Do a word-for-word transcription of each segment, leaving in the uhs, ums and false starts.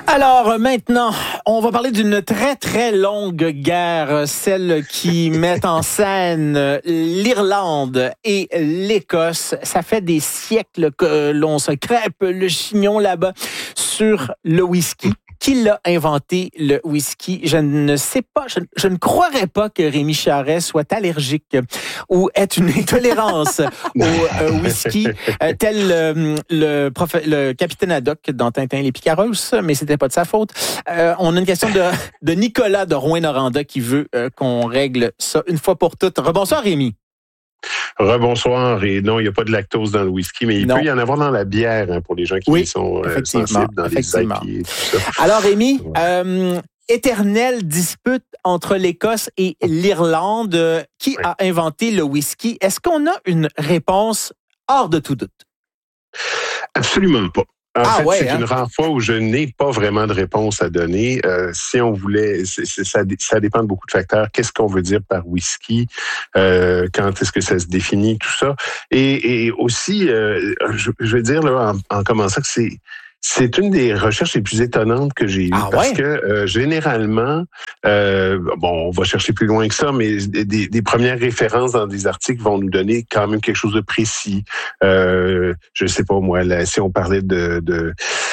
Alors maintenant, on va parler d'une très très longue guerre, celle qui met en scène l'Irlande et l'Écosse. Ça fait des siècles que l'on se crêpe le chignon là-bas sur le whisky. Qui l'a inventé, le whisky? Je ne sais pas, je, je ne croirais pas que Rémi Charest soit allergique ou ait une intolérance au euh, whisky, euh, tel euh, le, prof, le capitaine Haddock dans Tintin et les Picaros, mais c'était pas de sa faute. Euh, on a une question de, de Nicolas de Rouyn-Noranda qui veut euh, qu'on règle ça une fois pour toutes. Rebonsoir, Rémi. Rebonsoir. Et non, il n'y a pas de lactose dans le whisky, mais il non. peut y en avoir dans la bière hein, pour les gens qui oui, sont euh, sensibles dans les I P A et tout ça. Alors, Rémi, ouais. euh, éternelle dispute entre l'Écosse et l'Irlande. Qui ouais. a inventé le whisky? Est-ce qu'on a une réponse hors de tout doute? Absolument pas. En ah, fait, ouais, c'est hein? une rare fois où je n'ai pas vraiment de réponse à donner. Euh, si on voulait, c'est, c'est, ça, ça dépend de beaucoup de facteurs. Qu'est-ce qu'on veut dire par whisky? Euh, quand est-ce que ça se définit? Tout ça. Et, et aussi, euh, je, je veux dire là, en, en commençant que c'est C'est une des recherches les plus étonnantes que j'ai eues ah, parce ouais? que euh, généralement, euh, bon, on va chercher plus loin que ça, mais des, des premières références dans des articles vont nous donner quand même quelque chose de précis. Euh, je sais pas moi, là, si on parlait de, de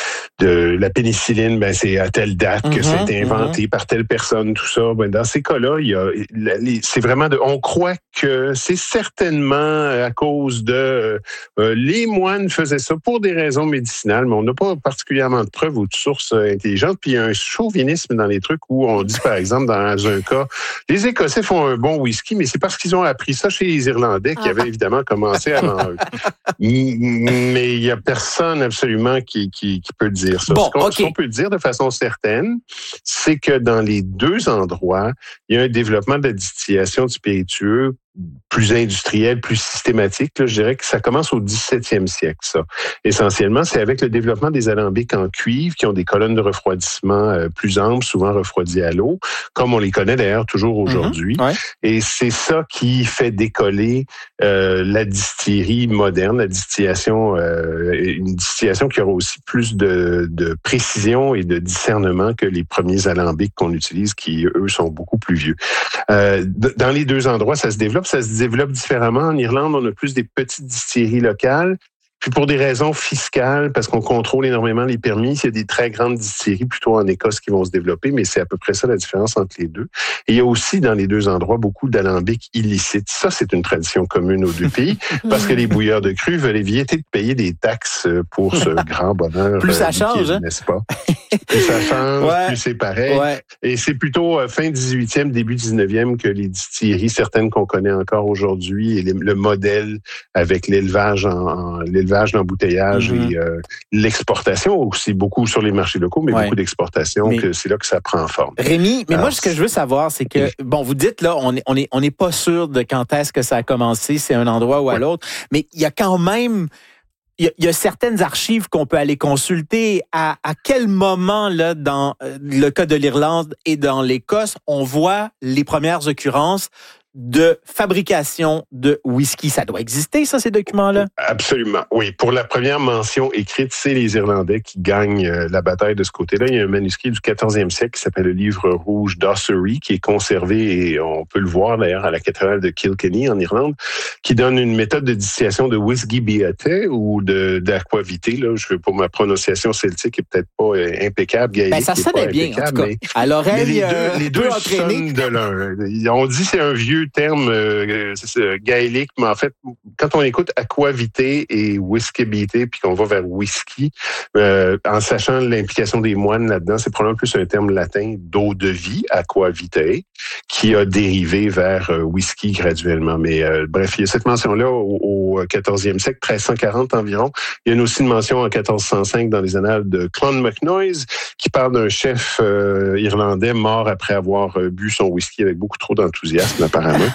de la pénicilline, ben c'est à telle date que mm-hmm, ça a été inventé mm-hmm. par telle personne, tout ça. Ben dans ces cas-là, il y a, c'est vraiment de, on croit que c'est certainement à cause de euh, les moines faisaient ça pour des raisons médicinales, mais on n'a pas particulièrement de preuves ou de sources intelligentes. Puis il y a un chauvinisme dans les trucs où on dit, par exemple, dans un cas, les Écossais font un bon whisky, mais c'est parce qu'ils ont appris ça chez les Irlandais qui avaient évidemment commencé avant eux. Mais il y a personne absolument qui, qui, qui peut dire ça. Bon, ce, qu'on, okay. ce qu'on peut dire de façon certaine, c'est que dans les deux endroits, il y a un développement de la distillation de spiritueux plus industriel, plus systématique. Là, je dirais que ça commence au dix-septième siècle, ça. Essentiellement, c'est avec le développement des alambics en cuivre qui ont des colonnes de refroidissement euh, plus amples, souvent refroidies à l'eau, comme on les connaît d'ailleurs toujours aujourd'hui. Mm-hmm. Ouais. Et c'est ça qui fait décoller euh, la distillerie moderne, la distillation, euh, une distillation qui aura aussi plus de, de précision et de discernement que les premiers alambics qu'on utilise, qui, eux, sont beaucoup plus vieux. Euh, dans les deux endroits, ça se développe. Ça se développe différemment. En Irlande, on a plus des petites distilleries locales. Puis pour des raisons fiscales, parce qu'on contrôle énormément les permis, il y a des très grandes distilleries plutôt en Écosse qui vont se développer, mais c'est à peu près ça la différence entre les deux. Et il y a aussi dans les deux endroits beaucoup d'alambics illicites. Ça, c'est une tradition commune aux deux pays, parce que les bouilleurs de cru veulent éviter de payer des taxes pour ce grand bonheur. Plus ça change, hein? N'est-ce pas? Plus ça change, ouais. plus c'est pareil. Ouais. Et c'est plutôt fin dix-huitième, début dix-neuvième que les distilleries, certaines qu'on connaît encore aujourd'hui, et les, le modèle avec l'élevage en, en l'élevage l'embouteillage mm-hmm. et euh, l'exportation aussi, beaucoup sur les marchés locaux, mais ouais. beaucoup d'exportation, mais, que c'est là que ça prend forme. Rémi, mais Alors, moi, ce que je veux savoir, c'est que, bon, vous dites, là, on est, on est, on n'est pas sûr de quand est-ce que ça a commencé, c'est un endroit ou à ouais. l'autre, mais il y a quand même... Il y, a, il y a certaines archives qu'on peut aller consulter. À, à quel moment, là, dans le cas de l'Irlande et dans l'Écosse, on voit les premières occurrences de fabrication de whisky? Ça doit exister, ça, ces documents-là? Absolument, oui. Pour la première mention écrite, c'est les Irlandais qui gagnent euh, la bataille de ce côté-là. Il y a un manuscrit du quatorzième siècle qui s'appelle le Livre rouge d'Ossory, qui est conservé, et on peut le voir d'ailleurs à la cathédrale de Kilkenny en Irlande, qui donne une méthode de distillation de whisky beate ou de, d'aquavité. Là. Je veux pour ma prononciation celtique est peut-être pas euh, impeccable. Gaélique, ben, ça sonnait bien, en tout cas. Mais, à l'oreille, mais les deux, euh, les deux sonnent de l'un. On dit c'est un vieux terme euh, gaélique, mais en fait, quand on écoute aquavité et whisky beate, puis qu'on va vers whisky, euh, en sachant l'implication des moines là-dedans, c'est probablement plus un terme latin d'eau de vie, aquavitae, qui a dérivé vers euh, whisky graduellement. Mais euh, bref, il y a cette mention-là au, au quatorzième siècle, treize cent quarante environ. Il y a aussi une mention en quatorze cent cinq dans les annales de Clonmacnoise qui parle d'un chef euh, irlandais mort après avoir euh, bu son whisky avec beaucoup trop d'enthousiasme, apparemment. même.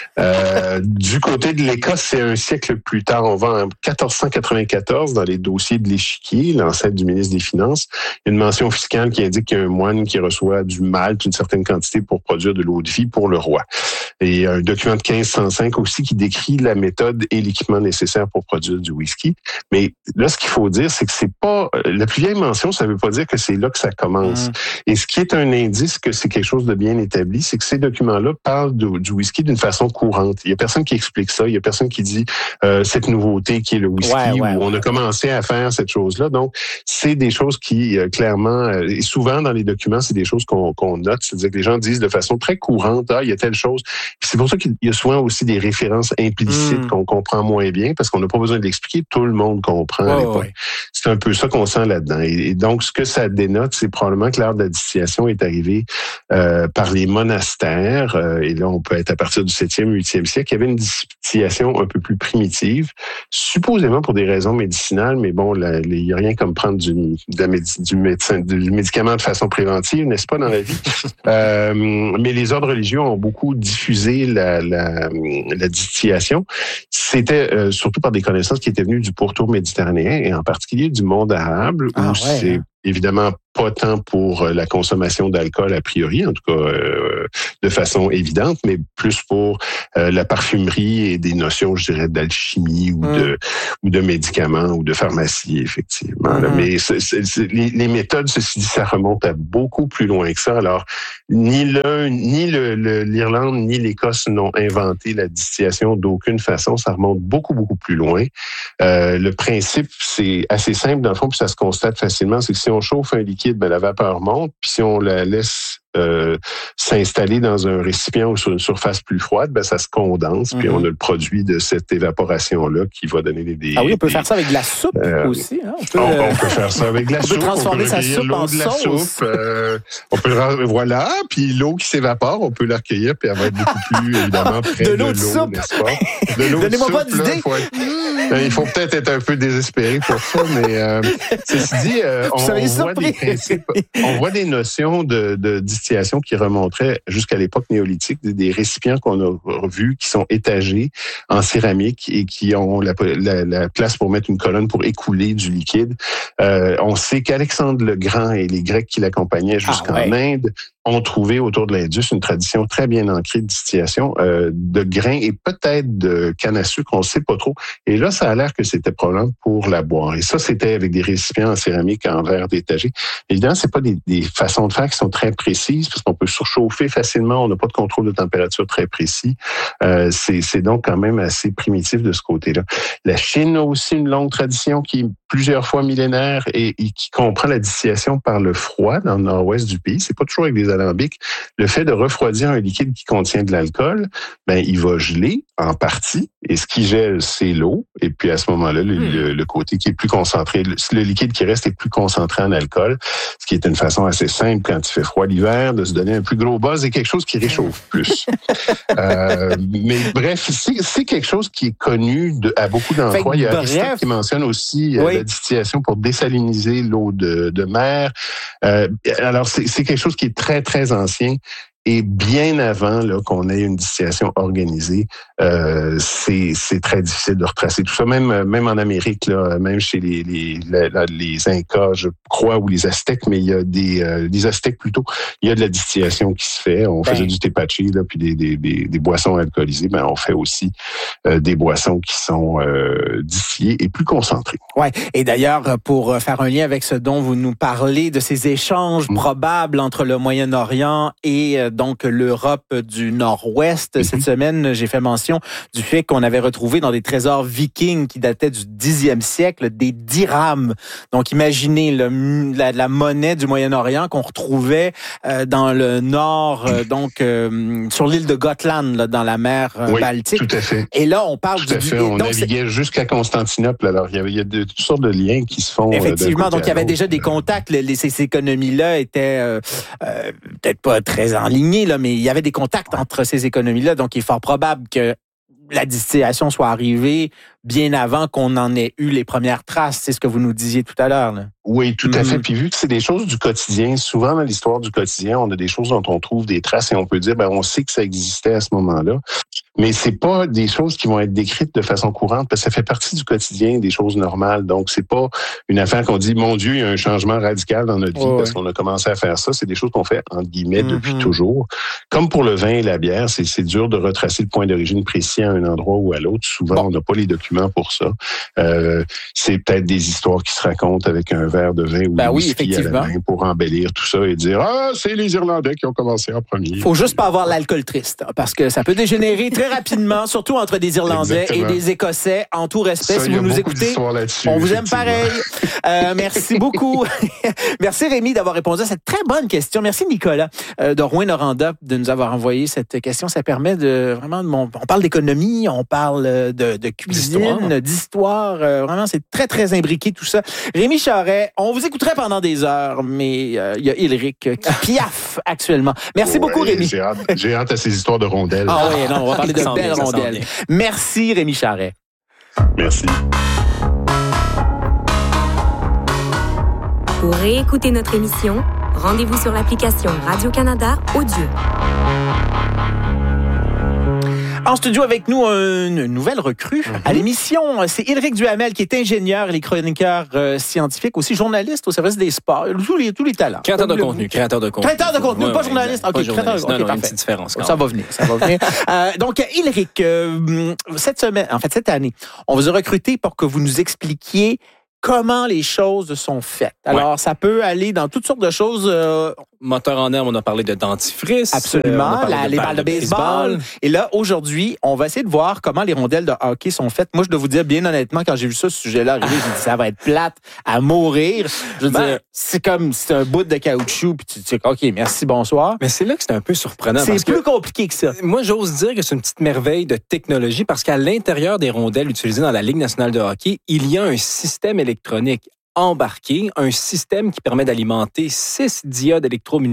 Euh, du côté de l'Écosse, c'est un siècle plus tard. On va en quatorze cent quatre-vingt-quatorze, dans les dossiers de l'Échiquier, l'ancêtre du ministre des Finances, une mention fiscale qui indique qu'il y a un moine qui reçoit du malt, une certaine quantité pour produire de l'eau de vie pour le roi. Et un document de quinze cent cinq aussi qui décrit la méthode et l'équipement nécessaire pour produire du whisky. Mais là, ce qu'il faut dire, c'est que c'est pas... La plus vieille mention, ça veut pas dire que c'est là que ça commence. Mmh. Et ce qui est un indice que c'est quelque chose de bien établi, c'est que ces documents-là parlent de, du whisky d'une façon courante. Il y a personne qui explique ça. Il y a personne qui dit euh, cette nouveauté qui est le whisky, ouais, ouais, où on a commencé à faire cette chose-là. Donc, c'est des choses qui, euh, clairement, euh, et souvent dans les documents, c'est des choses qu'on, qu'on note. C'est-à-dire que les gens disent de façon très courante, ah, il y a telle chose. Puis c'est pour ça qu'il y a souvent aussi des références implicites mmh. qu'on comprend moins bien, parce qu'on n'a pas besoin de l'expliquer. Tout le monde comprend. Oh, à l'époque. Ouais. C'est un peu ça qu'on sent là-dedans. Et, et donc, ce que ça dénote, c'est probablement que l'art de la distillation est arrivé euh, par les monastères. Euh, et là, on peut être à partir du septième, huitième siècle. Il y avait une distillation un peu plus primitive, supposément pour des raisons médicinales, mais bon, là, il n'y a rien comme prendre du, de la médi- du, médecin, du médicament de façon préventive, n'est-ce pas, dans la vie? euh, mais les ordres religieux ont beaucoup diffusé la, la, la distillation. C'était euh, surtout par des connaissances qui étaient venues du pourtour méditerranéen et en particulier du monde arabe, ah, où ouais, c'est hein. évidemment pas tant pour la consommation d'alcool a priori, en tout cas euh, de façon évidente, mais plus pour euh, la parfumerie et des notions, je dirais, d'alchimie ou mmh. de ou de médicaments ou de pharmacie, effectivement. Mmh. Mais c'est, c'est, c'est, les, les méthodes, ceci dit, ça remonte à beaucoup plus loin que ça. Alors, ni l'un, ni le, le, l'Irlande, ni l'Écosse n'ont inventé la distillation d'aucune façon. Ça remonte beaucoup, beaucoup plus loin. Euh, le principe, c'est assez simple, dans le fond, puis ça se constate facilement, c'est que si on chauffe un liquide, ben, la vapeur monte, puis si on la laisse euh, s'installer dans un récipient ou sur une surface plus froide, ben, ça se condense, mm-hmm. puis on a le produit de cette évaporation-là qui va donner des... des ah oui, on peut des, faire ça avec de la soupe euh, aussi. Hein? On, peut, on, on peut faire ça avec de la on soupe. Peut transformer on peut sa soupe l'eau en de la sauce. Soupe, euh, on peut le, voilà, puis l'eau qui s'évapore, on peut la recueillir, puis elle va être beaucoup plus, évidemment, près de, de l'eau, de l'eau n'est-ce pas? De l'eau Donnez-moi de pas soupe, d'idée. Là, il faut peut-être être un peu désespéré pour ça, mais euh, ceci dit, euh, on, on voit des principes, on voit des notions de, de distillation qui remonteraient jusqu'à l'époque néolithique, des, des récipients qu'on a vus qui sont étagés en céramique et qui ont la, la, la place pour mettre une colonne pour écouler du liquide. Euh, on sait qu'Alexandre le Grand et les Grecs qui l'accompagnaient jusqu'en ah ouais. Inde ont trouvé autour de l'Indus une tradition très bien ancrée de distillation euh, de grains et peut-être de canne à sucre, on ne sait pas trop. Et là, ça a l'air que c'était probablement pour la boire. Et ça, c'était avec des récipients en céramique en verre d'étagé. Évidemment, c'est pas des, des façons de faire qui sont très précises parce qu'on peut surchauffer facilement, on n'a pas de contrôle de température très précis. Euh, c'est, c'est donc quand même assez primitif de ce côté-là. La Chine a aussi une longue tradition qui est plusieurs fois millénaire et, et qui comprend la distillation par le froid dans le nord-ouest du pays. C'est pas toujours avec des alambics. Le fait de refroidir un liquide qui contient de l'alcool, ben il va geler en partie et ce qui gèle, c'est l'eau. Et puis à ce moment-là, le, mmh. le, le côté qui est plus concentré, le, le liquide qui reste est plus concentré en alcool, ce qui est une façon assez simple quand il fait froid l'hiver de se donner un plus gros buzz et quelque chose qui réchauffe plus. euh, mais bref, c'est, c'est quelque chose qui est connu de, à beaucoup d'endroits. Il y a Aristote qui mentionne aussi oui. la distillation pour désaliniser l'eau de, de mer. Euh, alors c'est, c'est quelque chose qui est très très ancien. Et bien avant là, qu'on ait une distillation organisée, euh, c'est, c'est très difficile de retracer tout ça. Même, même en Amérique, là, même chez les, les, les, les Incas, je crois, ou les Aztèques, mais il y a des, euh, les Aztèques plutôt, il y a de la distillation qui se fait. On ben. faisait du tepache, là, puis des, des, des, des boissons alcoolisées. Ben, on fait aussi euh, des boissons qui sont euh, distillées et plus concentrées. Ouais. Et d'ailleurs, pour faire un lien avec ce dont vous nous parlez, de ces échanges mmh. probables entre le Moyen-Orient et euh, donc l'Europe du Nord-Ouest. Mm-hmm. Cette semaine, j'ai fait mention du fait qu'on avait retrouvé dans des trésors vikings qui dataient du dixième siècle des dirhams. Donc, imaginez le, la, la monnaie du Moyen-Orient qu'on retrouvait euh, dans le nord, euh, donc euh, sur l'île de Gotland, là, dans la mer euh, oui, Baltique. Tout à fait. Et là, on parle tout à du... fait. On donc, naviguait c'est... jusqu'à Constantinople. Alors, il y avait il y a de, toutes sortes de liens qui se font. Effectivement. Euh, donc, il y avait déjà des contacts. Les, ces économies-là étaient euh, euh, peut-être pas très en ligne, là, mais il y avait des contacts entre ces économies-là, donc il est fort probable que la distillation soit arrivée bien avant qu'on en ait eu les premières traces. C'est ce que vous nous disiez tout à l'heure, là. Oui, tout à Mm-hmm. fait. Puis vu que c'est des choses du quotidien, souvent dans l'histoire du quotidien, on a des choses dont on trouve des traces et on peut dire, ben, on sait que ça existait à ce moment-là. Mais c'est pas des choses qui vont être décrites de façon courante parce que ça fait partie du quotidien, des choses normales. Donc, c'est pas une affaire qu'on dit, mon Dieu, il y a un changement radical dans notre vie oh, parce ouais. qu'on a commencé à faire ça. C'est des choses qu'on fait, entre guillemets, Mm-hmm. depuis toujours. Comme pour le vin et la bière, c'est, c'est dur de retracer le point d'origine précis à un endroit ou à l'autre. Souvent, bon. on n'a pas les documents pour ça. Euh, c'est peut-être des histoires qui se racontent avec un verre de vin ou ben de oui, whisky à la main pour embellir tout ça et dire, ah, c'est les Irlandais qui ont commencé en premier. Faut juste pas avoir l'alcool triste, parce que ça peut dégénérer très rapidement, surtout entre des Irlandais Exactement. et des Écossais, en tout respect. Ça, si vous nous écoutez, on vous aime pareil. Euh, merci beaucoup. Merci Rémi d'avoir répondu à cette très bonne question. Merci Nicolas euh, de Rouyn-Noranda de nous avoir envoyé cette question. Ça permet de vraiment, on parle d'économie, on parle de, de cuisine, d'histoire. d'histoire. Euh, vraiment, c'est très, très imbriqué tout ça. Rémi Charret, on vous écouterait pendant des heures, mais il euh, y a Ilric qui piaffe actuellement. Merci ouais, beaucoup Rémi. J'ai hâte, j'ai hâte à ces histoires de rondelles. Ah oui, non, on va parler de belles bien, rondelles. Merci Rémi Charret. Merci. Pour réécouter notre émission, rendez-vous sur l'application Radio-Canada Audio. En studio avec nous, une nouvelle recrue mm-hmm. à l'émission. C'est Ilric Duhamel qui est ingénieur et chroniqueur euh, scientifique, aussi journaliste au service des sports. Tous les, tous les talents. Créateur de contenu. Créateur de contenu. Créateur de contenu, ouais, pas ouais, journaliste. OK, pas journaliste. Créateur, non, okay, non, parfait. Une petite différence. Ça va venir, ça va venir. euh, donc, Ilric, euh, cette semaine, en fait, cette année, on vous a recruté pour que vous nous expliquiez comment les choses sont faites. Alors, ouais. ça peut aller dans toutes sortes de choses. Euh, Moteur en herbe, on a parlé de dentifrice. Absolument, euh, la, de les balles de baseball. baseball. Et là, aujourd'hui, on va essayer de voir comment les rondelles de hockey sont faites. Moi, je dois vous dire, bien honnêtement, quand j'ai vu ça, ce sujet-là arriver, j'ai dit, ça va être plate à mourir. Je veux ben, dire, c'est comme, c'est un bout de caoutchouc, puis tu dis, OK, merci, bonsoir. Mais c'est là que c'est un peu surprenant. C'est parce plus que, compliqué que ça. Moi, j'ose dire que c'est une petite merveille de technologie parce qu'à l'intérieur des rondelles utilisées dans la Ligue nationale de hockey, il y a un système électronique embarqué, un système qui permet d'alimenter six diodes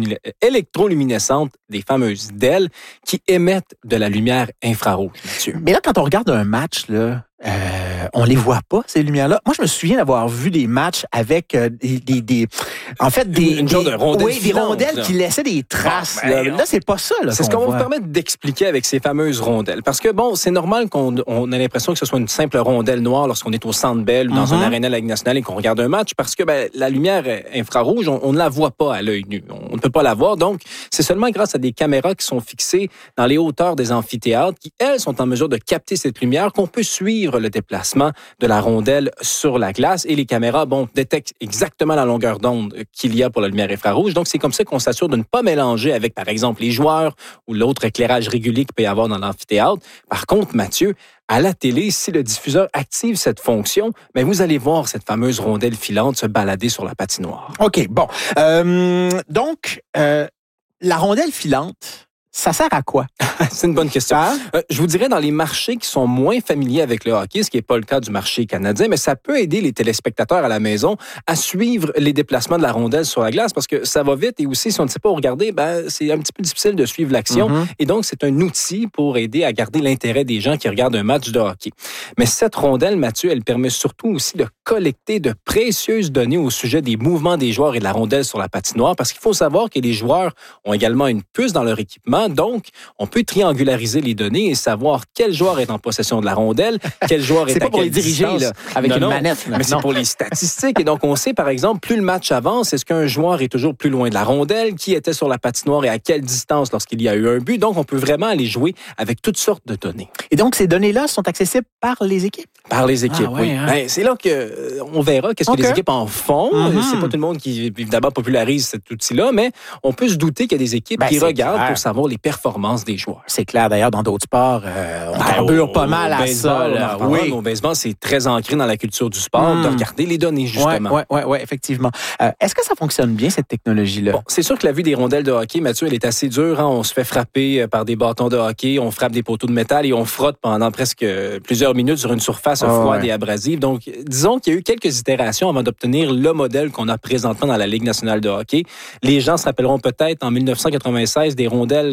électroluminescentes, des fameuses D E L, qui émettent de la lumière infrarouge, Mathieu. Mais là, quand on regarde un match, là, euh, on les voit pas, ces lumières-là. Moi, je me souviens d'avoir vu des matchs avec euh, des, des, des... En fait, des... Une genre de rondelles Oui, des rondelles là. qui laissaient des traces. Oh, ben, là. là, c'est pas ça. Là, c'est ce qu'on va vous permettre d'expliquer avec ces fameuses rondelles. Parce que, bon, c'est normal qu'on on a l'impression que ce soit une simple rondelle noire lorsqu'on est au Centre Bell ou dans mm-hmm. un aréna de la Ligue nationale et qu'on regarde un match parce que ben, la lumière infrarouge, on, on ne la voit pas à l'œil nu. On ne peut pas la voir. Donc, c'est seulement grâce à des caméras qui sont fixées dans les hauteurs des amphithéâtres qui, elles, sont en mesure de capter cette lumière qu'on peut suivre le déplacement de la rondelle sur la glace et les caméras, bon, détectent exactement la longueur d'onde qu'il y a pour la lumière infrarouge. Donc, c'est comme ça qu'on s'assure de ne pas mélanger avec, par exemple, les joueurs ou l'autre éclairage régulier qu'il peut y avoir dans l'amphithéâtre. Par contre, Mathieu, à la télé, si le diffuseur active cette fonction, ben vous allez voir cette fameuse rondelle filante se balader sur la patinoire. OK, bon. Euh, donc, euh, la rondelle filante, ça sert à quoi? C'est une bonne question. Ah? Euh, je vous dirais dans les marchés qui sont moins familiers avec le hockey, ce qui n'est pas le cas du marché canadien, mais ça peut aider les téléspectateurs à la maison à suivre les déplacements de la rondelle sur la glace parce que ça va vite et aussi, si on ne sait pas où regarder, ben, c'est un petit peu difficile de suivre l'action. Mm-hmm. Et donc, c'est un outil pour aider à garder l'intérêt des gens qui regardent un match de hockey. Mais cette rondelle, Mathieu, elle permet surtout aussi de collecter de précieuses données au sujet des mouvements des joueurs et de la rondelle sur la patinoire parce qu'il faut savoir que les joueurs ont également une puce dans leur équipement. Donc, on peut triangulariser les données et savoir quel joueur est en possession de la rondelle, quel joueur est, est à pas pour les diriger là, avec non, une non, manette. Là. Mais c'est pour les statistiques. Et donc, on sait, par exemple, plus le match avance, est-ce qu'un joueur est toujours plus loin de la rondelle, qui était sur la patinoire et à quelle distance lorsqu'il y a eu un but. Donc, on peut vraiment aller jouer avec toutes sortes de données. Et donc, ces données-là sont accessibles par les équipes? Par les équipes, ah, ouais, oui. Hein. Ben, c'est là qu'on verra qu'est-ce okay. que les équipes en font. Mm-hmm. C'est pas tout le monde qui, évidemment, popularise cet outil-là, mais on peut se douter qu'il y a des équipes ben, qui regardent clair. Pour savoir les performances des joueurs. C'est clair, d'ailleurs, dans d'autres sports, euh, on ben, carbure pas mal à ça. Là. Oui, au baseball, c'est très ancré dans la culture du sport mm. de regarder les données, justement. Oui, oui, oui, effectivement. Euh, est-ce que ça fonctionne bien, cette technologie-là? Bon, c'est sûr que la vue des rondelles de hockey, Mathieu, elle est assez dure. Hein? On se fait frapper par des bâtons de hockey, on frappe des poteaux de métal et on frotte pendant presque plusieurs minutes sur une surface oh, froide ouais. et abrasive. Donc, disons qu'il y a eu quelques itérations avant d'obtenir le modèle qu'on a présentement dans la Ligue nationale de hockey. Les gens se rappelleront peut-être en dix-neuf cent quatre-vingt-seize des rondelles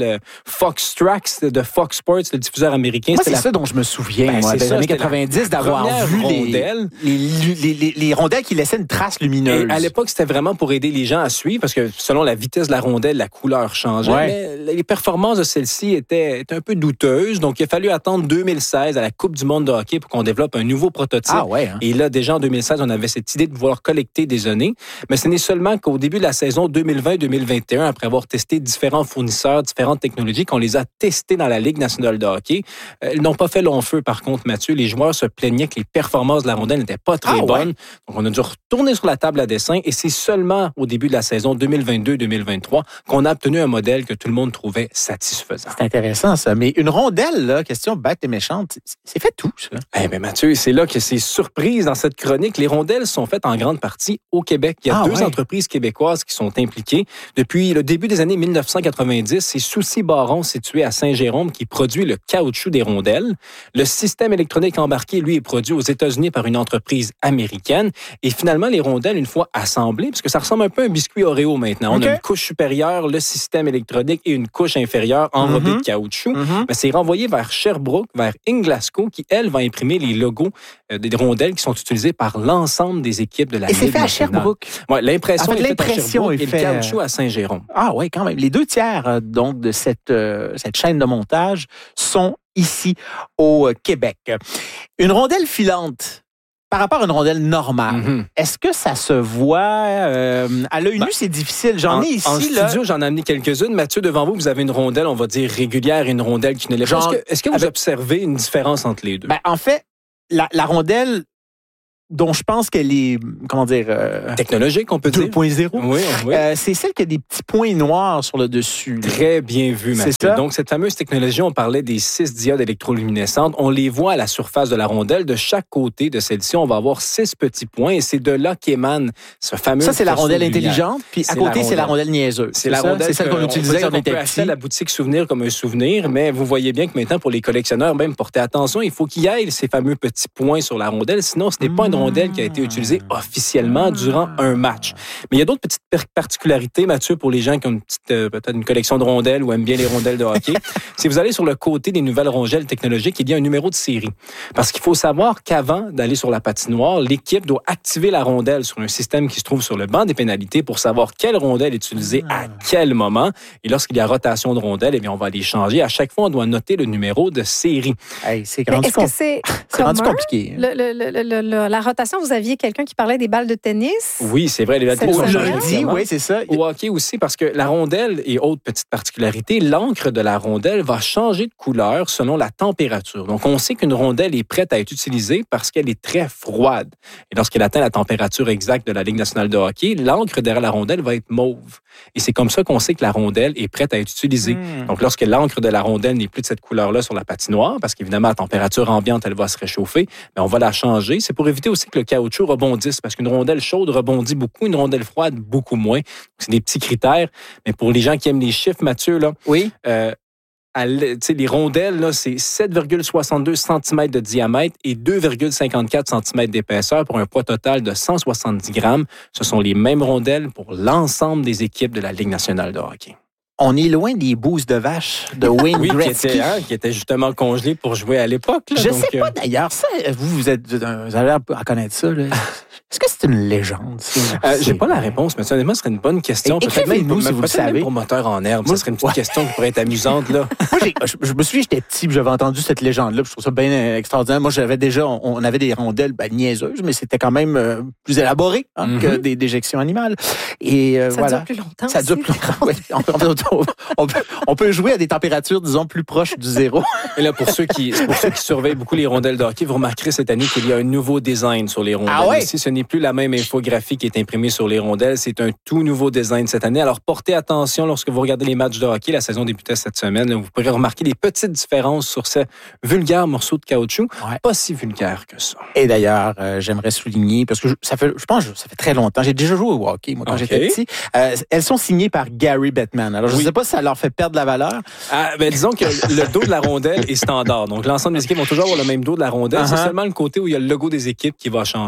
euh, Fox Tracks de Fox Sports, le diffuseur américain. Moi, c'est la... ça dont je me souviens, ben, moi, des ça, années quatre-vingt-dix, d'avoir vu les, les, les, les, les rondelles qui laissaient une trace lumineuse. Et à l'époque, c'était vraiment pour aider les gens à suivre, parce que selon la vitesse de la rondelle, la couleur changeait. Ouais. Mais les performances de celle-ci étaient, étaient un peu douteuses. Donc, il a fallu attendre deux mille seize à la Coupe du monde de hockey pour qu'on développe un nouveau prototype. Ah ouais, hein? Et là, déjà en deux mille seize, on avait cette idée de vouloir collecter des données. Mais ce n'est seulement qu'au début de la saison deux mille vingt deux mille vingt et un, après avoir testé différents fournisseurs, différentes technologies, qu'on les a testées dans la Ligue nationale de hockey. Elles n'ont pas fait long feu, par contre, Mathieu. Les joueurs se plaignaient que les performances de la rondelle n'étaient pas très ah, bonnes. Ouais. Donc, on a dû retourner sur la table à dessin et c'est seulement au début de la saison deux mille vingt-deux deux mille vingt-trois qu'on a obtenu un modèle que tout le monde trouvait satisfaisant. C'est intéressant, ça. Mais une rondelle, là, question bête et méchante, c'est fait tout, ça. Eh bien, Mathieu, c'est là que c'est surprise dans cette chronique. Les rondelles sont faites en grande partie au Québec. Il y a ah, deux ouais. entreprises québécoises qui sont impliquées. Depuis le début des années mille neuf cent quatre-vingt-dix, c'est Soucy Baron, situé à Saint-Jérôme, qui produit le caoutchouc des rondelles. Le système électronique embarqué, lui, est produit aux États-Unis par une entreprise américaine. Et finalement, les rondelles, une fois assemblées, parce que ça ressemble un peu à un biscuit Oreo maintenant. Okay. On a une couche supérieure, le système électronique, et une couche inférieure enrobée mm-hmm. de caoutchouc. Mm-hmm. Mais c'est renvoyé vers Sherbrooke, vers Inglasco, qui, elle, va imprimer les logos euh, des rondelles qui sont utilisées par l'ensemble des équipes de la et Ligue c'est fait nationale. À Sherbrooke. Ouais, l'impression en fait, est faite à Sherbrooke est et fait... le caoutchouc à Saint-Jérôme. Ah oui, quand même. Les deux tiers euh, donc de cette, euh, cette chaîne de montage sont ici au Québec. Une rondelle filante, par rapport à une rondelle normale, mm-hmm. est-ce que ça se voit euh, à l'œil nu? Ben, c'est difficile. J'en en, ai ici. En là. studio, j'en ai amené quelques-unes. Mathieu, devant vous, vous avez une rondelle, on va dire régulière, et une rondelle qui ne l'est pas. Est-ce que, est-ce que vous avec... observez une différence entre les deux? Ben, en fait, la, la rondelle dont je pense qu'elle est, comment dire... Euh, technologique, on peut deux dire. deux point zéro. Oui, oui. Euh, c'est celle qui a des petits points noirs sur le dessus. Là. Très bien vu, Mathieu. C'est ça? Donc, cette fameuse technologie, on parlait des six diodes électroluminescentes. On les voit à la surface de la rondelle. De chaque côté de celle-ci, on va avoir six petits points et c'est de là qu'émane ce fameux... Ça, c'est la rondelle intelligente. Puis à côté, c'est la rondelle niaiseuse. C'est, c'est la rondelle. C'est celle qu'on utilisait quand on était petit. À la boutique souvenir comme un souvenir, mais vous voyez bien que maintenant, pour les collectionneurs, même porter attention, il faut qu'il y ait ces fameux petits points sur la rondelle. Sinon, ce n'est pas une rondelle qui a été utilisée officiellement durant un match. Mais il y a d'autres petites particularités, Mathieu, pour les gens qui ont une petite, euh, peut-être une collection de rondelles ou aiment bien les rondelles de hockey. Si vous allez sur le côté des nouvelles rondelles technologiques, il y a un numéro de série. Parce qu'il faut savoir qu'avant d'aller sur la patinoire, l'équipe doit activer la rondelle sur un système qui se trouve sur le banc des pénalités pour savoir quelle rondelle est utilisée à quel moment. Et lorsqu'il y a rotation de rondelles, eh bien, on va les changer. À chaque fois, on doit noter le numéro de série. Hey, c'est rendu, est-ce que c'est, c'est rendu compliqué. Le, le, le, le, le, la rotation, vous aviez quelqu'un qui parlait des balles de tennis. Oui, c'est vrai. Les balles de tennis. Aujourd'hui, oui, c'est ça. Au hockey aussi, parce que la rondelle, et autre petite particularité, l'encre de la rondelle va changer de couleur selon la température. Donc, on sait qu'une rondelle est prête à être utilisée parce qu'elle est très froide. Et lorsqu'elle atteint la température exacte de la Ligue nationale de hockey, l'encre derrière la rondelle va être mauve. Et c'est comme ça qu'on sait que la rondelle est prête à être utilisée. Mmh. Donc, lorsque l'encre de la rondelle n'est plus de cette couleur-là sur la patinoire, parce qu'évidemment, à température ambiante, elle va se réchauffer, mais on va la changer. C'est pour éviter aussi que le caoutchouc rebondisse, parce qu'une rondelle chaude rebondit beaucoup, une rondelle froide beaucoup moins. C'est des petits critères. Mais pour les gens qui aiment les chiffres, Mathieu, là, oui. Euh, à, les rondelles, là, c'est sept virgule soixante-deux centimètres de diamètre et deux virgule cinquante-quatre centimètres d'épaisseur pour un poids total de cent soixante-dix grammes. Ce sont les mêmes rondelles pour l'ensemble des équipes de la Ligue nationale de hockey. On est loin des bouses de vache de Wayne oui, Gretzky. Qui était, hein, qui était justement congelé pour jouer à l'époque. Là, Je donc, sais pas d'ailleurs, ça, vous, vous, êtes, vous avez l'air à connaître ça. Là. Est-ce que c'est une légende? Ça? Euh, j'ai pas la réponse, mais honnêtement, ce serait une bonne question. Et peut-être même, nous, si vous le savez. Promoteur en herbe, ça serait une petite ouais. question qui pourrait être amusante. Là. Moi, j'ai, je, je me souviens, j'étais petit, j'avais entendu cette légende-là, je trouve ça bien extraordinaire. Moi, j'avais déjà, on, on avait des rondelles ben, niaiseuses, mais c'était quand même euh, plus élaboré hein, mm-hmm. que des déjections animales. Et euh, ça voilà. dure plus longtemps. Ça dure plus longtemps. Oui. On, on, on, peut, on peut jouer à des températures, disons, plus proches du zéro. Et là, pour ceux qui, pour ceux qui surveillent beaucoup les rondelles de hockey, vous remarquerez cette année qu'il y a un nouveau design sur les rondelles. Ah ouais? Ici, ce n'est plus la même infographie qui est imprimée sur les rondelles. C'est un tout nouveau design cette année. Alors, portez attention lorsque vous regardez les matchs de hockey. La saison débutait cette semaine. Là, vous pourrez remarquer des petites différences sur ce vulgaire morceau de caoutchouc. Ouais. Pas si vulgaire que ça. Et d'ailleurs, euh, j'aimerais souligner, parce que je, ça fait, je pense que ça fait très longtemps. J'ai déjà joué au hockey, moi, quand okay. j'étais petit. Euh, elles sont signées par Gary Bettman. Alors, je ne oui. sais pas si ça leur fait perdre la valeur. Ah, ben, disons que le dos de la rondelle est standard. Donc, l'ensemble des équipes vont toujours avoir le même dos de la rondelle. Uh-huh. C'est seulement le côté où il y a le logo des équipes qui va changer.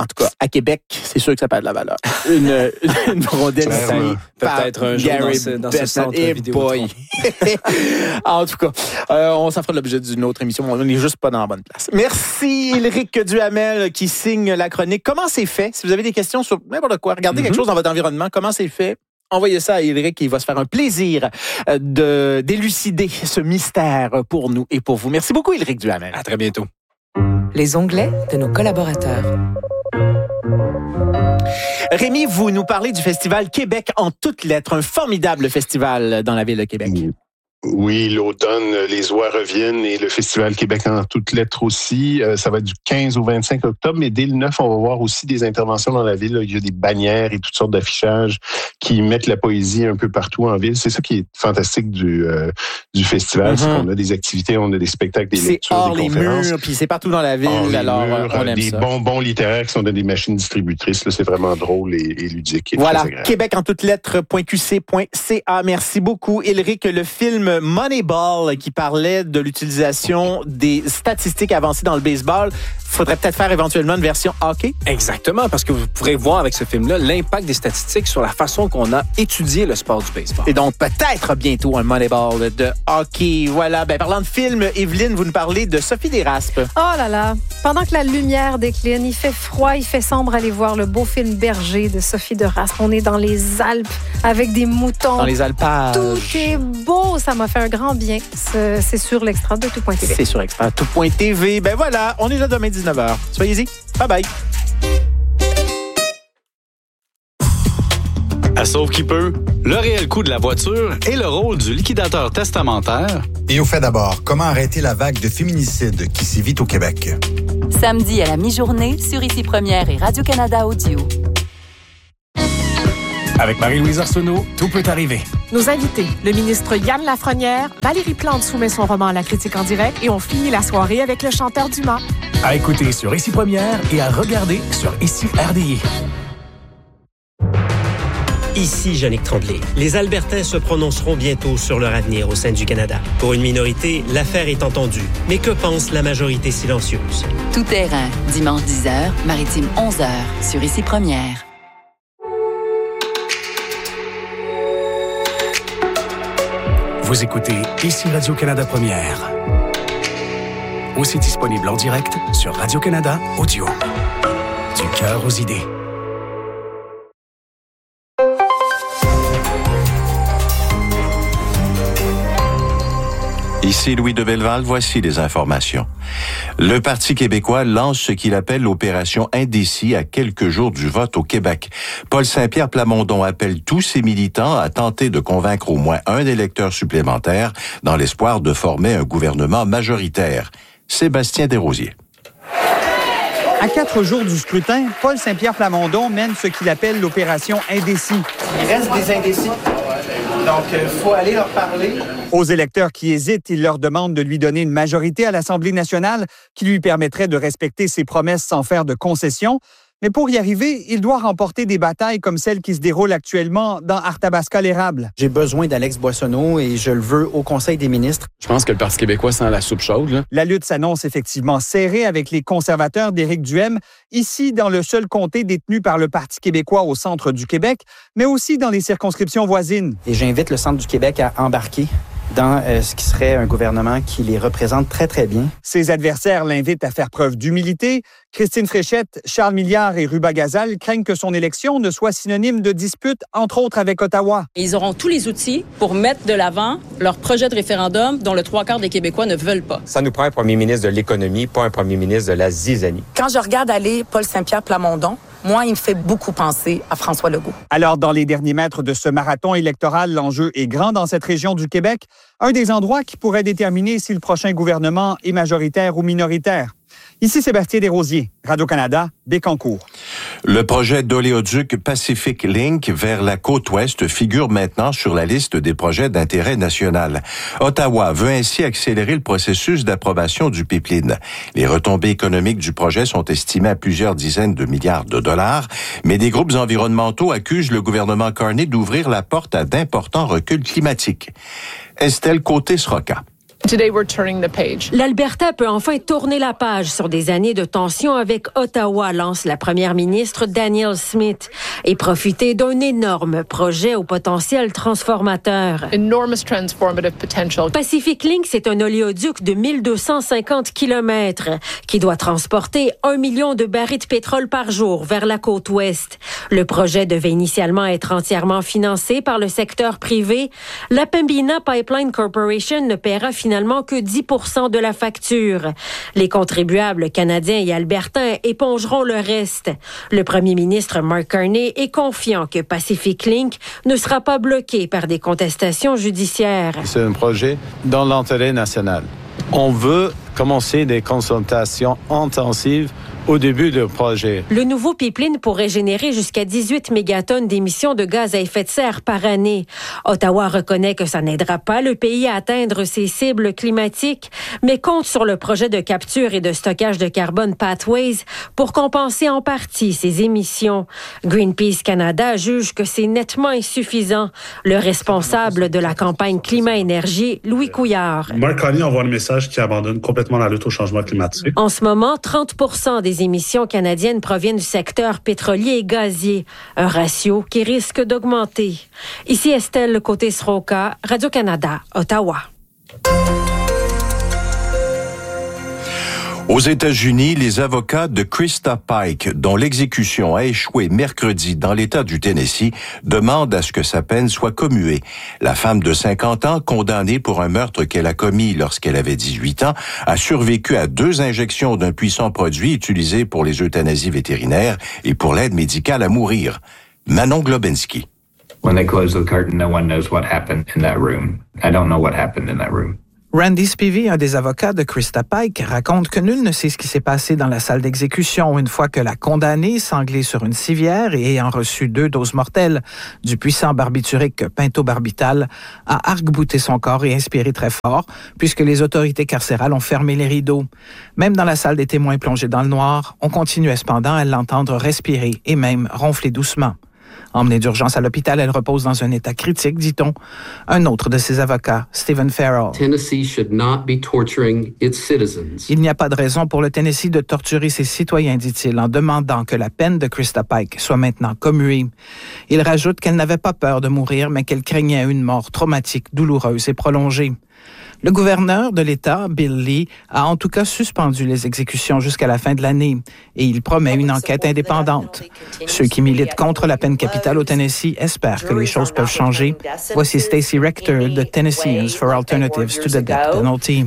en tout cas, à Québec, c'est sûr que ça perd de la valeur. Une, une rondelle ici. Peut-être un jour Gary dans ce, dans ce centre hey vidéo. boy. En tout cas, euh, on s'en fera l'objet d'une autre émission. On n'est juste pas dans la bonne place. Merci, Éric Duhamel, qui signe la chronique. Comment c'est fait? Si vous avez des questions sur n'importe quoi, regardez mm-hmm. quelque chose dans votre environnement, comment c'est fait? Envoyez ça à Éric, il va se faire un plaisir de d'élucider ce mystère pour nous et pour vous. Merci beaucoup, Éric Duhamel. À très bientôt. Les onglets de nos collaborateurs. Rémi, vous nous parlez du festival Québec en toutes lettres, un formidable festival dans la ville de Québec. Oui. Oui, l'automne, les oies reviennent et le Festival Québec en toutes lettres aussi. Euh, ça va être du quinze au vingt-cinq octobre, mais dès le neuf, on va voir aussi des interventions dans la ville. Il y a des bannières et toutes sortes d'affichages qui mettent la poésie un peu partout en ville. C'est ça qui est fantastique du euh, du festival, mm-hmm. c'est qu'on a des activités, on a des spectacles, des c'est lectures, hors des les conférences. Murs, puis c'est partout dans la ville, hors alors murs, on aime des ça. Des bonbons littéraires qui sont dans des machines distributrices. Là, c'est vraiment drôle et, et ludique. Et voilà, Québec en toutes lettres point q c point c a. Merci beaucoup, Éric. Le film Moneyball qui parlait de l'utilisation des statistiques avancées dans le baseball. Il faudrait peut-être faire éventuellement une version hockey. Exactement, parce que vous pourrez voir avec ce film-là l'impact des statistiques sur la façon qu'on a étudié le sport du baseball. Et donc peut-être bientôt un Moneyball de hockey. Voilà, ben parlant de film, Evelyne, vous nous parlez de Sophie Desraspes. Oh là là, pendant que la lumière décline, il fait froid, il fait sombre, allez voir le beau film Berger de Sophie Desraspes. On est dans les Alpes avec des moutons. Dans les alpages. Tout est beau, ça m'a fait un grand bien. C'est, c'est sur l'extra de tout point t v. C'est sur extra tout point t v. Ben voilà, on est là demain dix-neuf heures. Soyez-y. Bye bye. À Sauve qui peut, le réel coût de la voiture et le rôle du liquidateur testamentaire. Et au fait d'abord, comment arrêter la vague de féminicides qui sévit au Québec? Samedi à la mi-journée sur Ici Première et Radio-Canada Audio. Avec Marie-Louise Arsenault, tout peut arriver. Nos invités, le ministre Yann Lafrenière, Valérie Plante soumet son roman à la critique en direct et on finit la soirée avec le chanteur Dumas. À écouter sur Ici Première et à regarder sur Ici R D I. Ici Jannick Tremblay. Les Albertains se prononceront bientôt sur leur avenir au sein du Canada. Pour une minorité, l'affaire est entendue. Mais que pense la majorité silencieuse? Tout terrain, dimanche dix heures, maritime onze heures, sur Ici Première. Vous écoutez Ici Radio-Canada Première. Aussi disponible en direct sur Radio-Canada Audio. Du cœur aux idées. Ici Louis de Belleval, voici les informations. Le Parti québécois lance ce qu'il appelle l'opération Indécis à quelques jours du vote au Québec. Paul Saint-Pierre Plamondon appelle tous ses militants à tenter de convaincre au moins un électeur supplémentaire dans l'espoir de former un gouvernement majoritaire. Sébastien Desrosiers. À quatre jours du scrutin, Paul Saint-Pierre Plamondon mène ce qu'il appelle l'opération Indécis. Il reste des indécis. Donc, il faut aller leur parler. Aux électeurs qui hésitent, il leur demande de lui donner une majorité à l'Assemblée nationale qui lui permettrait de respecter ses promesses sans faire de concessions. Mais pour y arriver, il doit remporter des batailles comme celle qui se déroule actuellement dans Arthabasca-l'Érable. J'ai besoin d'Alex Boissonneau et je le veux au Conseil des ministres. Je pense que le Parti québécois sent la soupe chaude. Là. La lutte s'annonce effectivement serrée avec les conservateurs d'Éric Duhem, ici dans le seul comté détenu par le Parti québécois au centre du Québec, mais aussi dans les circonscriptions voisines. Et j'invite le centre du Québec à embarquer dans euh, ce qui serait un gouvernement qui les représente très, très bien. Ses adversaires l'invitent à faire preuve d'humilité. Christine Fréchette, Charles Milliard et Ruba Gazal craignent que son élection ne soit synonyme de dispute, entre autres avec Ottawa. Ils auront tous les outils pour mettre de l'avant leur projet de référendum dont le trois quarts des Québécois ne veulent pas. Ça nous prend un premier ministre de l'économie, pas un premier ministre de la zizanie. Quand je regarde aller Paul Saint-Pierre Plamondon, moi, il me fait beaucoup penser à François Legault. Alors, dans les derniers mètres de ce marathon électoral, l'enjeu est grand dans cette région du Québec, un des endroits qui pourrait déterminer si le prochain gouvernement est majoritaire ou minoritaire. Ici Sébastien Desrosiers, Radio-Canada, Bécancour. Le projet d'oléoduc Pacific Link vers la côte ouest figure maintenant sur la liste des projets d'intérêt national. Ottawa veut ainsi accélérer le processus d'approbation du pipeline. Les retombées économiques du projet sont estimées à plusieurs dizaines de milliards de dollars, mais des groupes environnementaux accusent le gouvernement Carney d'ouvrir la porte à d'importants reculs climatiques. Estelle Côté-Sroca. L'Alberta peut enfin tourner la page sur des années de tension avec Ottawa, lance la première ministre Danielle Smith, et profiter d'un énorme projet au potentiel transformateur. Pacific Link, c'est un oléoduc de mille deux cent cinquante kilomètres qui doit transporter un million de barils de pétrole par jour vers la côte ouest. Le projet devait initialement être entièrement financé par le secteur privé. La Pembina Pipeline Corporation ne paiera finalement que dix pour cent de la facture. Les contribuables canadiens et albertains épongeront le reste. Le premier ministre Mark Carney est confiant que Pacific Link ne sera pas bloqué par des contestations judiciaires. C'est un projet dans l'intérêt national. On veut commencer des consultations intensives au début du projet. Le nouveau pipeline pourrait générer jusqu'à dix-huit mégatonnes d'émissions de gaz à effet de serre par année. Ottawa reconnaît que ça n'aidera pas le pays à atteindre ses cibles climatiques, mais compte sur le projet de capture et de stockage de carbone Pathways pour compenser en partie ses émissions. Greenpeace Canada juge que c'est nettement insuffisant. Le responsable de la campagne Climat-Énergie, Louis Couillard. Mark Carney envoie un message qui abandonne complètement la lutte au changement climatique. En ce moment, trente pour cent des Les émissions canadiennes proviennent du secteur pétrolier et gazier, un ratio qui risque d'augmenter. Ici Estelle Côté-Sroka, Radio-Canada, Ottawa. Aux États-Unis, les avocats de Krista Pike, dont l'exécution a échoué mercredi dans l'État du Tennessee, demandent à ce que sa peine soit commuée. La femme de cinquante ans, condamnée pour un meurtre qu'elle a commis lorsqu'elle avait dix-huit ans, a survécu à deux injections d'un puissant produit utilisé pour les euthanasies vétérinaires et pour l'aide médicale à mourir. Manon Globinski. When they close the curtain, no one knows what happened in that room. I don't know what happened in that room. Randy Spivey, un des avocats de Krista Pike, raconte que nul ne sait ce qui s'est passé dans la salle d'exécution une fois que la condamnée, sanglée sur une civière et ayant reçu deux doses mortelles du puissant barbiturique pentobarbital, a arc-bouté son corps et inspiré très fort, puisque les autorités carcérales ont fermé les rideaux. Même dans la salle des témoins plongés dans le noir, on continuait cependant à l'entendre respirer et même ronfler doucement. Emmenée d'urgence à l'hôpital, elle repose dans un état critique, dit-on. Un autre de ses avocats, Stephen Farrell. Tennessee should not be torturing its citizens. Il n'y a pas de raison pour le Tennessee de torturer ses citoyens, dit-il, en demandant que la peine de Krista Pike soit maintenant commuée. Il rajoute qu'elle n'avait pas peur de mourir, mais qu'elle craignait une mort traumatique, douloureuse et prolongée. Le gouverneur de l'État, Bill Lee, a en tout cas suspendu les exécutions jusqu'à la fin de l'année et il promet une enquête indépendante. Ceux qui militent contre la peine capitale au Tennessee espèrent que les choses peuvent changer. Voici Stacey Rector de Tennesseans for Alternatives to the Death Penalty.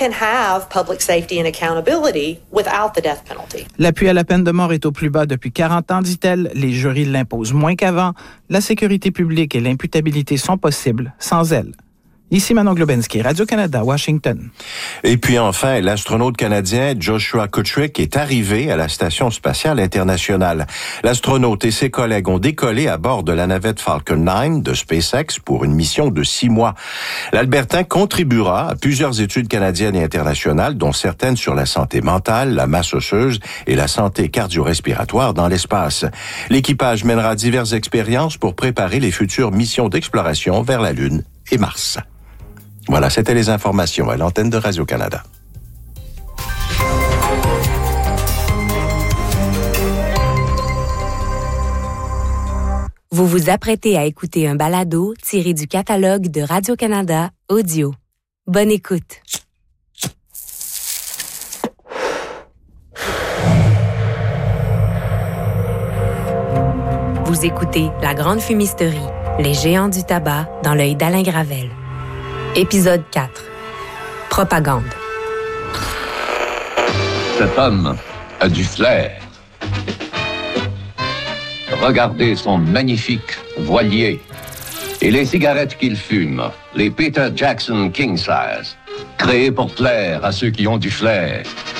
L'appui à la peine de mort est au plus bas depuis quarante ans, dit-elle. Les jurys l'imposent moins qu'avant. La sécurité publique et l'imputabilité sont possibles sans elle. Ici Manon Globinski, Radio-Canada, Washington. Et puis enfin, l'astronaute canadien Joshua Kutrick est arrivé à la Station spatiale internationale. L'astronaute et ses collègues ont décollé à bord de la navette Falcon neuf de SpaceX pour une mission de six mois. L'Albertain contribuera à plusieurs études canadiennes et internationales, dont certaines sur la santé mentale, la masse osseuse et la santé cardio-respiratoire dans l'espace. L'équipage mènera diverses expériences pour préparer les futures missions d'exploration vers la Lune et Mars. Voilà, c'était les informations à l'antenne de Radio-Canada. Vous vous apprêtez à écouter un balado tiré du catalogue de Radio-Canada Audio. Bonne écoute. Vous écoutez La Grande Fumisterie, les géants du tabac dans l'œil d'Alain Gravel. Épisode quatre. Propagande. Cet homme a du flair. Regardez son magnifique voilier et les cigarettes qu'il fume, les Peter Jackson King Size, créées pour plaire à ceux qui ont du flair.